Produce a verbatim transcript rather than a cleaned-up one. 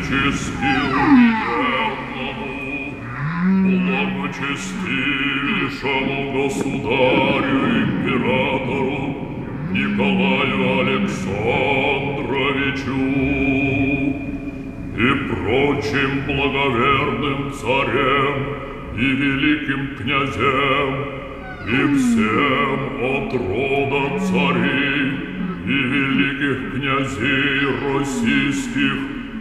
пречестивому, благочестивейшему государю императору Николаю Александровичу и прочим благоверным царям и великим князям и всем от рода царей и великих князей российских